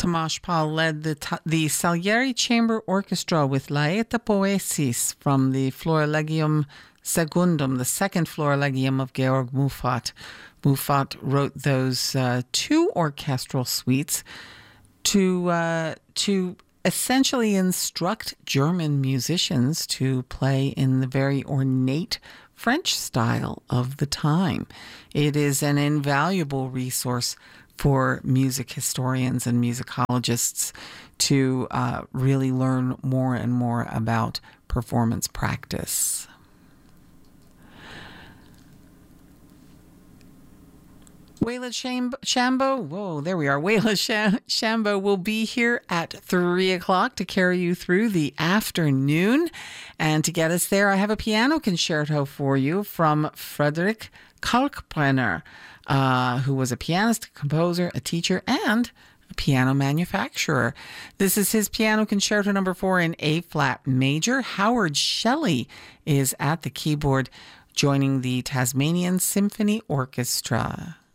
Tomasz Pal led the Salieri Chamber Orchestra with Laeta Poesis from the Florilegium Secundum, the second Florilegium of Georg Muffat. Muffat wrote those two orchestral suites to essentially instruct German musicians to play in the very ornate French style of the time. It is an invaluable resource for music historians and musicologists to really learn more and more about performance practice. Wayla Shambo, whoa, there we are. Wayla Shambo will be here at 3 o'clock to carry you through the afternoon. And to get us there, I have a piano concerto for you from Frederick Kalkbrenner, who was a pianist, a composer, a teacher, and a piano manufacturer. This is his piano concerto number 4 in A-flat major. Howard Shelley is at the keyboard, joining the Tasmanian Symphony Orchestra.